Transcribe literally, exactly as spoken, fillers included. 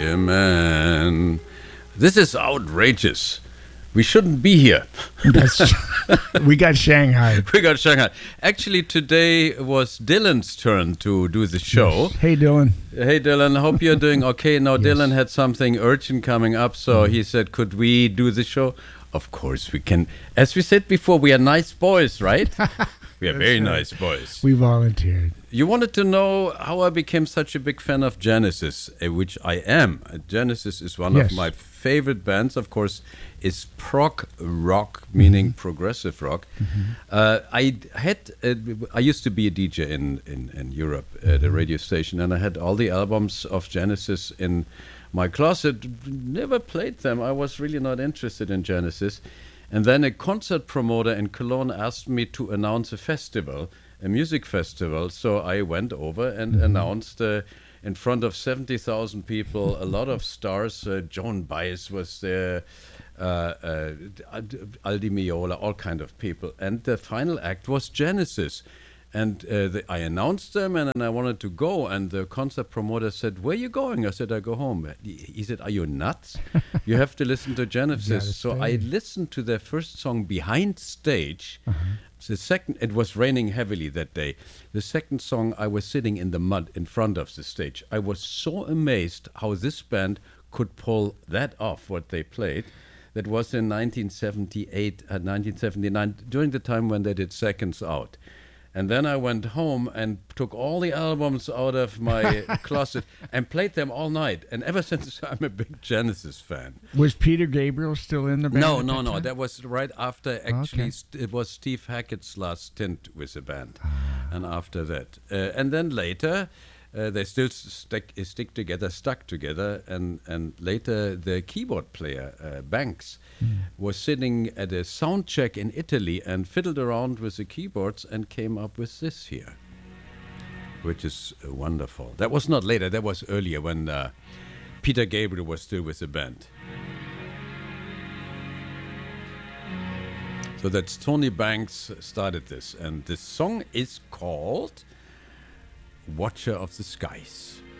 Yeah, man. This is outrageous. We shouldn't be here. That's, we got Shanghai. We got Shanghai. Actually, today was Dylan's turn to do the show. Hey, Dylan. Hey, Dylan. Hope you're doing okay. Now, Yes. Dylan had something urgent coming up, so he said, could we do the show? Of course we can. As we said before, we are nice boys, right? We are very right. nice boys. We volunteered. You wanted to know how I became such a big fan of Genesis, uh, which I am. Uh, Genesis is one Yes. of my favorite bands, of course, is prog rock, meaning progressive rock. Uh, I d- had, uh, I used to be a D J in, in, in Europe at a radio station, and I had all the albums of Genesis in my closet. Never played them. I was really not interested in Genesis. And then a concert promoter in Cologne asked me to announce a festival, a music festival. So I went over and announced uh, in front of seventy thousand people, a lot of stars. Uh, Joan Baez was there, uh, uh, Aldi Meola, all kind of people. And the final act was Genesis. And uh, the, I announced them, and then I wanted to go. And the concert promoter said, "Where are you going?" I said, "I go home." He, he said, "Are you nuts? You have to listen to Genesis." So I listened to their first song, Behind Stage. Uh-huh. The second, it was raining heavily that day. The second song, I was sitting in the mud in front of the stage. I was so amazed how this band could pull that off, what they played. That was in nineteen seventy-eight and nineteen seventy-nine, during the time when they did Seconds Out. And then I went home and took all the albums out of my closet and played them all night. And ever since, I'm a big Genesis fan. Was Peter Gabriel still in the band? No, at no, that no. time? That was right after, actually, Okay. st- it was Steve Hackett's last stint with the band. And after that. Uh, and then later, uh, they still stick, stick together, stuck together. And, and later, the keyboard player, uh, Banks, was sitting at a sound check in Italy and fiddled around with the keyboards and came up with this here, which is uh, wonderful. That was not later, that was earlier when uh, Peter Gabriel was still with the band. So that's Tony Banks started this, and this song is called Watcher of the Skies.